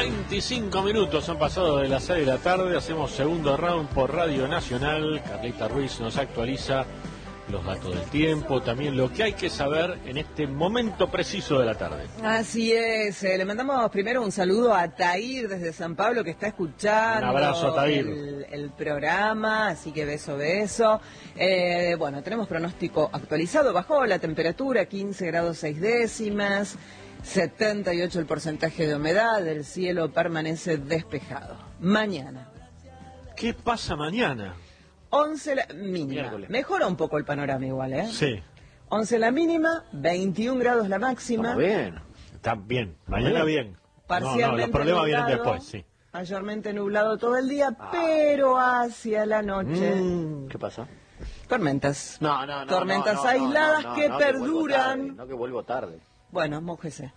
25 minutos han pasado de las 6 de la tarde, hacemos segundo round por Radio Nacional. Carlita Ruiz nos actualiza los datos del tiempo, también lo que hay que saber en este momento preciso de la tarde. Así es, le mandamos primero un saludo a Tair desde San Pablo que está escuchando. Un abrazo, Tair. El programa, así que beso. Bueno, tenemos pronóstico actualizado, bajó la temperatura, 15 grados 6 décimas, 78 el porcentaje de humedad, el cielo permanece despejado. Mañana. ¿Qué pasa mañana? 11 la mínima. Miércoles. Mejora un poco el panorama igual, ¿eh? Sí. 11 la mínima, 21 grados la máxima. Estamos bien. Está bien, mañana bien. Parcialmente los problemas vienen nublado, después, sí. Mayormente nublado todo el día, pero hacia la noche. ¿Qué pasa? Tormentas. No. Tormentas aisladas que perduran. No, que vuelvo tarde. Bueno, mójese.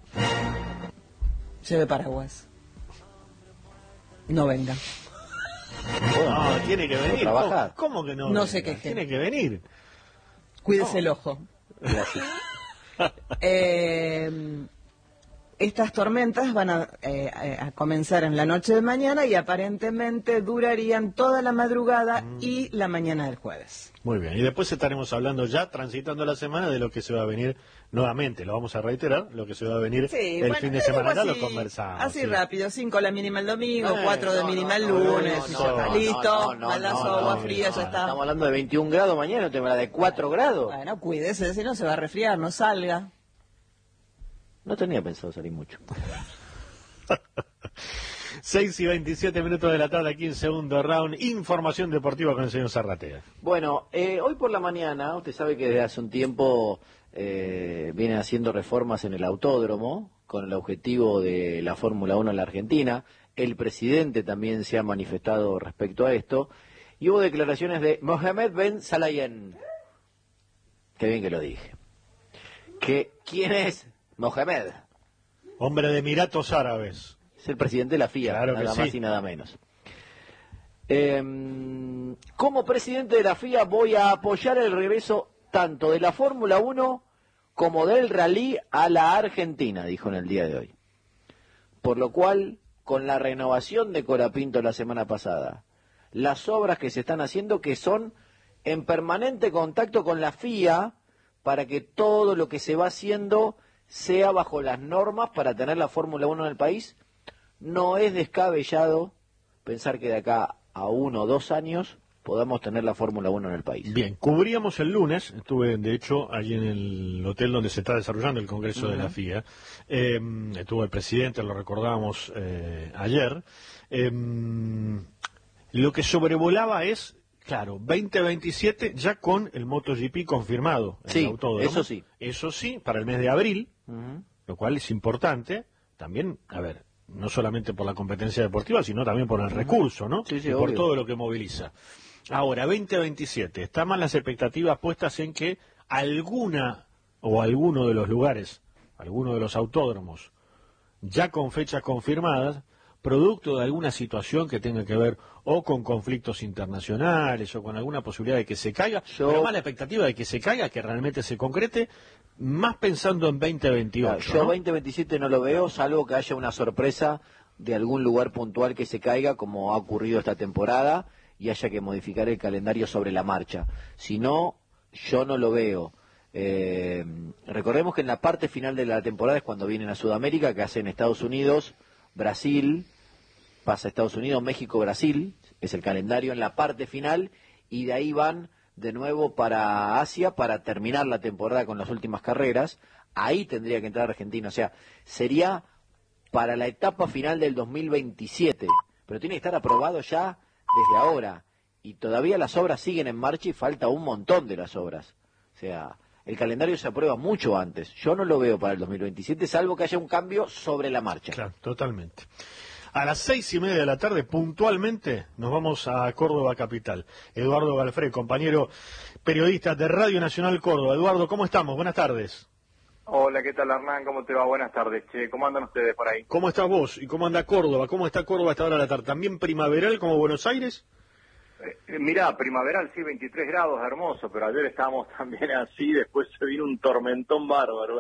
Lleve paraguas. No venga. No, tiene que venir. Trabajar. ¿Cómo que no? No se venga? queje. Tiene que venir. Cuídese el ojo. Gracias. Estas tormentas van a comenzar en la noche de mañana y aparentemente durarían toda la madrugada y la mañana del jueves. Muy bien, y después estaremos hablando ya, transitando la semana, de lo que se va a venir nuevamente, lo vamos a reiterar, lo que se va a venir fin de semana, ya lo conversamos. Así sí. Rápido, 5 la mínima el domingo, 4 de mínima el lunes, y ya está listo, baldazo, agua fría, ya está. Estamos hablando de 21 grados mañana, te me la de 4 grados. Bueno, cuídese, si no se va a resfriar, no salga. No tenía pensado salir mucho. 6 y 27 minutos de la tarde aquí en segundo round, información deportiva con el señor Zarratea. Bueno, hoy por la mañana, usted sabe que desde hace un tiempo vienen haciendo reformas en el autódromo con el objetivo de la Fórmula 1 en la Argentina. El presidente también se ha manifestado respecto a esto y hubo declaraciones de Mohammed Ben Sulayem. Qué bien que lo dije. ¿Quién es Mohammed? Hombre de Emiratos Árabes. Es el presidente de la FIA, Claro que nada sí. más y nada menos. Como presidente de la FIA voy a apoyar el regreso tanto de la Fórmula 1 como del rally a la Argentina, dijo en el día de hoy. Por lo cual, con la renovación de Colapinto la semana pasada, las obras que se están haciendo que son en permanente contacto con la FIA para que todo lo que se va haciendo sea bajo las normas para tener la Fórmula 1 en el país, no es descabellado pensar que de acá a 1 o 2 años podamos tener la Fórmula 1 en el país. Bien, cubríamos el lunes, estuve de hecho allí en el hotel donde se está desarrollando el Congreso de la FIA, estuvo el presidente, lo recordábamos ayer, lo que sobrevolaba es, claro, 2027 ya con el MotoGP confirmado en el autódromo. Eso sí, para el mes de abril, lo cual es importante, también, a ver, no solamente por la competencia deportiva, sino también por el recurso, ¿no? Sí, y por obvio. todo lo que moviliza. Ahora, 2027, están las expectativas puestas en que alguna o alguno de los lugares, alguno de los autódromos, ya con fechas confirmadas, producto de alguna situación que tenga que ver o con conflictos internacionales o con alguna posibilidad de que se caiga, pero más la expectativa de que se caiga, que realmente se concrete, más pensando en 2028. Yo ¿no? 2027 no lo veo, salvo que haya una sorpresa de algún lugar puntual que se caiga, como ha ocurrido esta temporada, y haya que modificar el calendario sobre la marcha. Si no, yo no lo veo. Recordemos que en la parte final de la temporada es cuando vienen a Sudamérica, que hacen Estados Unidos, Brasil, pasa Estados Unidos, México, Brasil, es el calendario en la parte final, y de ahí van de nuevo para Asia para terminar la temporada con las últimas carreras. Ahí tendría que entrar Argentina, o sea, sería para la etapa final del 2027, pero tiene que estar aprobado ya desde ahora, y todavía las obras siguen en marcha y falta un montón de las obras. O sea, el calendario se aprueba mucho antes. Yo no lo veo para el 2027, salvo que haya un cambio sobre la marcha. Claro, totalmente. A las 6:30 de la tarde, puntualmente, nos vamos a Córdoba Capital. Eduardo Galfré, compañero periodista de Radio Nacional Córdoba. Eduardo, ¿cómo estamos? Buenas tardes. Hola, ¿qué tal, Hernán? ¿Cómo te va? Buenas tardes, che. ¿Cómo andan ustedes por ahí? ¿Cómo estás vos? ¿Y cómo anda Córdoba? ¿Cómo está Córdoba a esta hora de la tarde? ¿También primaveral como Buenos Aires? Mirá, primaveral sí, 23 grados, hermoso, pero ayer estábamos también así, después se vino un tormentón bárbaro.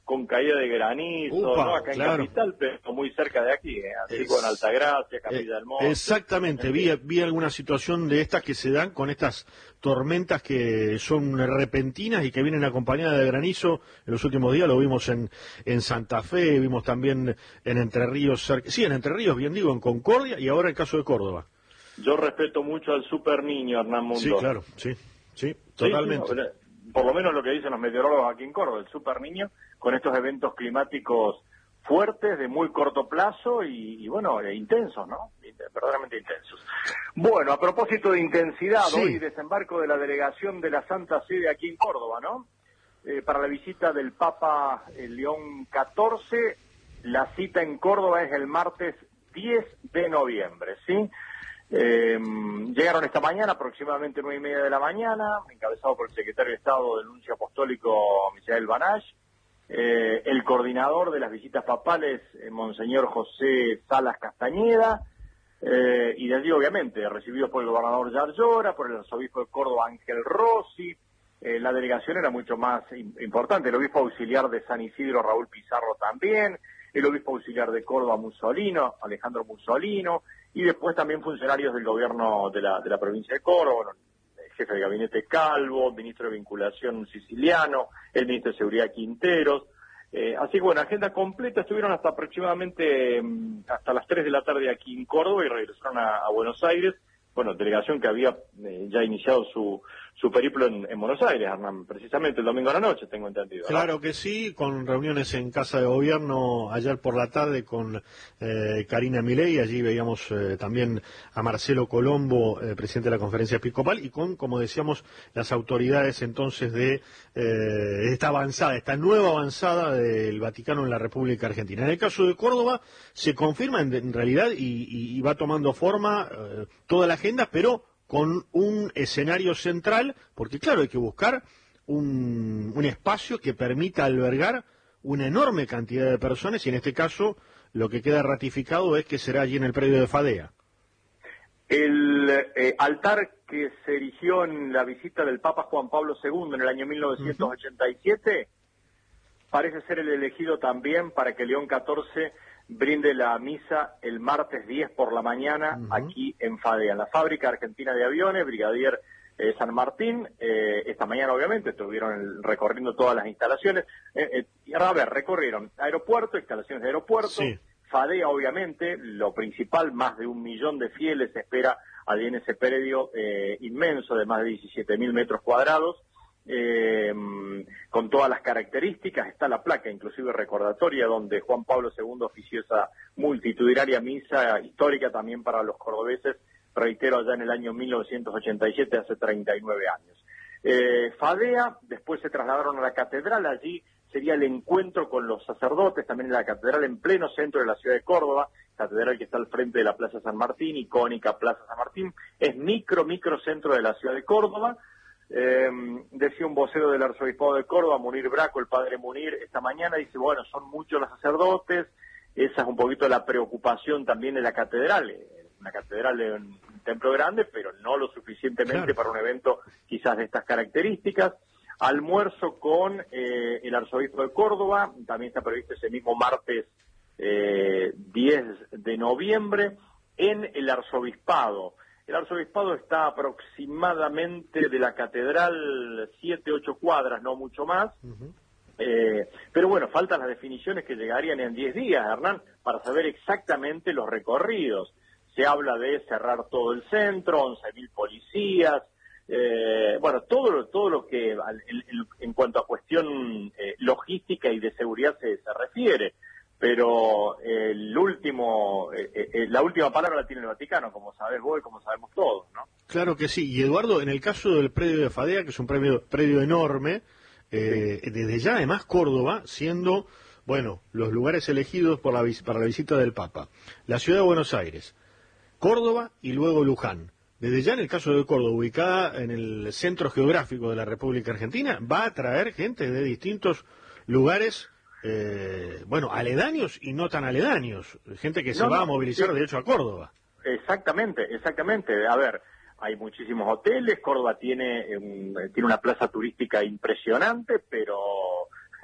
con caída de granizo, Upa, ¿no? Acá en claro. Capital, pero muy cerca de aquí, así con Altagracia, Capilla del Monte. Exactamente, vi alguna situación de estas que se dan con estas tormentas que son repentinas y que vienen acompañadas de granizo. En los últimos días lo vimos en Santa Fe, vimos también en Entre Ríos, en Entre Ríos, bien digo, en Concordia, y ahora el caso de Córdoba. Yo respeto mucho al super niño, Hernán Mundo. Sí, claro, sí, totalmente. Sí, por lo menos lo que dicen los meteorólogos aquí en Córdoba, el super niño, con estos eventos climáticos fuertes, de muy corto plazo y bueno, intensos, ¿no? Verdaderamente intensos. Bueno, a propósito de intensidad, Sí. hoy desembarco de la delegación de la Santa Sede aquí en Córdoba, ¿no? Para la visita del Papa León XIV, la cita en Córdoba es el martes 10 de noviembre, ¿sí? Llegaron esta mañana, aproximadamente 9:30 de la mañana, encabezado por el secretario de Estado del Nuncio Apostólico, Michael Banach, el coordinador de las visitas papales, Monseñor José Salas Castañeda, y de allí, obviamente, recibidos por el gobernador Yar Llora, por el arzobispo de Córdoba, Ángel Rossi. La delegación era mucho más importante, el obispo auxiliar de San Isidro, Raúl Pizarro, también, el obispo auxiliar de Córdoba, Mussolino, Alejandro Mussolino, y después también funcionarios del gobierno de la provincia de Córdoba, el jefe de gabinete Calvo, ministro de Vinculación Siciliano, el ministro de Seguridad Quinteros. Así que bueno, agenda completa, estuvieron hasta aproximadamente hasta las 3 de la tarde aquí en Córdoba y regresaron a Buenos Aires. Bueno, delegación que había ya iniciado su periplo en Buenos Aires, Hernán, precisamente el domingo a la noche, tengo entendido, ¿no? Claro que sí, con reuniones en Casa de Gobierno ayer por la tarde con Karina Milei, allí veíamos también a Marcelo Colombo, presidente de la Conferencia Episcopal, y con, como decíamos, las autoridades entonces de esta nueva avanzada del Vaticano en la República Argentina. En el caso de Córdoba se confirma en realidad y va tomando forma toda la agenda, pero con un escenario central, porque claro, hay que buscar un espacio que permita albergar una enorme cantidad de personas, y en este caso lo que queda ratificado es que será allí en el predio de Fadea. El altar que se erigió en la visita del Papa Juan Pablo II en el año 1987 parece ser el elegido también para que León XIV brinde la misa el martes 10 por la mañana aquí en Fadea, en la Fábrica Argentina de Aviones, Brigadier San Martín. Esta mañana obviamente estuvieron recorriendo todas las instalaciones. Recorrieron aeropuerto, instalaciones de aeropuerto, Sí. Fadea obviamente, lo principal, más de 1 millón de fieles se espera allí en ese predio inmenso de más de 17.000 metros cuadrados. Con todas las características, está la placa inclusive recordatoria donde Juan Pablo II ofició esa multitudinaria misa histórica también para los cordobeses, reitero, allá en el año 1987, hace 39 años. Fadea, después se trasladaron a la catedral, allí sería el encuentro con los sacerdotes, también en la catedral en pleno centro de la ciudad de Córdoba, catedral que está al frente de la Plaza San Martín, icónica Plaza San Martín, es microcentro de la ciudad de Córdoba. Decía un vocero del arzobispado de Córdoba, Munir Braco, el padre Munir, esta mañana, dice, bueno, son muchos los sacerdotes, esa es un poquito la preocupación también de la catedral. Una catedral es un templo grande, pero no lo suficientemente para un evento quizás de estas características. Almuerzo con el arzobispo de Córdoba, también está previsto ese mismo martes 10 de noviembre en el arzobispado. El arzobispado está aproximadamente de la catedral 7-8 cuadras, no mucho más. Pero bueno, faltan las definiciones que llegarían en 10 días, Hernán, para saber exactamente los recorridos. Se habla de cerrar todo el centro, 11.000 policías, bueno, todo lo que en cuanto a cuestión logística y de seguridad se refiere. Pero la última palabra la tiene el Vaticano, como sabés vos y como sabemos todos, ¿no? Claro que sí. Y Eduardo, en el caso del predio de Fadea, que es un predio enorme, desde ya además Córdoba, siendo, bueno, los lugares elegidos para la visita del Papa, la ciudad de Buenos Aires, Córdoba y luego Luján. Desde ya en el caso de Córdoba, ubicada en el centro geográfico de la República Argentina, va a atraer gente de distintos lugares, bueno, aledaños y no tan aledaños, gente que se va a movilizar de hecho a Córdoba. Exactamente. A ver, hay muchísimos hoteles, Córdoba tiene una plaza turística impresionante, pero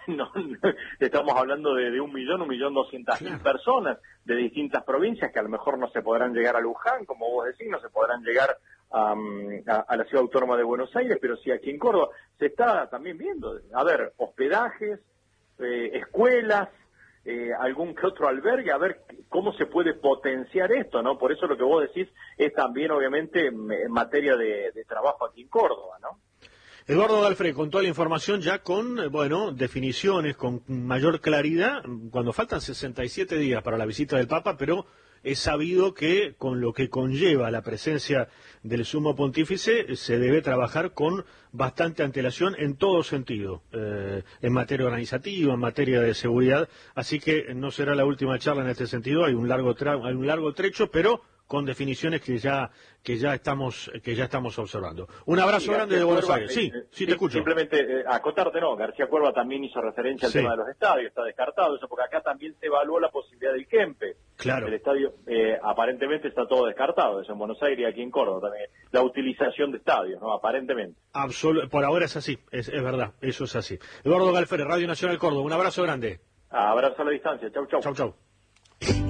no, estamos hablando de 1.200.000 personas de distintas provincias que a lo mejor no se podrán llegar a Luján, como vos decís, no se podrán llegar a la Ciudad Autónoma de Buenos Aires, pero sí aquí en Córdoba se está también viendo, a ver, hospedajes, escuelas, algún que otro albergue, a ver cómo se puede potenciar esto, ¿no? Por eso lo que vos decís es también, obviamente, en materia de trabajo aquí en Córdoba, ¿no? Eduardo Galfré, con toda la información ya con, bueno, definiciones, con mayor claridad, cuando faltan 67 días para la visita del Papa, pero es sabido que con lo que conlleva la presencia del Sumo Pontífice se debe trabajar con bastante antelación en todo sentido, en materia organizativa, en materia de seguridad, así que no será la última charla en este sentido, hay un largo trecho, pero con definiciones que ya estamos observando. Un abrazo grande de Buenos Aires. Sí, te escucho. Simplemente acotarte, no, García Cuerva también hizo referencia al tema de los estadios, está descartado eso, porque acá también se evaluó la posibilidad del Kempes. Claro. El estadio aparentemente está todo descartado, eso en Buenos Aires y aquí en Córdoba también. La utilización de estadios, ¿no? Aparentemente. Por ahora es así, es verdad, eso es así. Eduardo Galfré, Radio Nacional Córdoba, un abrazo grande. Abrazo a la distancia, chau, chau. Chau, chau.